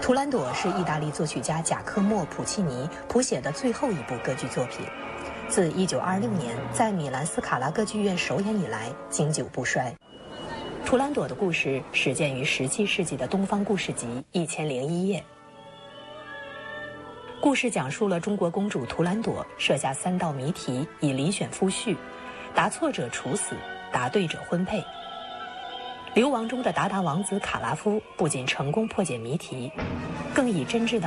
图兰朵是意大利作曲家贾科莫·普契尼谱写的最后一部歌剧作品，自1926年在米兰斯卡拉歌剧院首演以来，经久不衰。图兰朵的故事始建于17世纪的东方故事集1001页。故事讲述了中国公主图兰朵设下3道谜题，以遴选夫婿，答错者处死，答对者婚配。流亡中的鞑靼王子卡拉夫不仅成功破解谜题，更以真挚的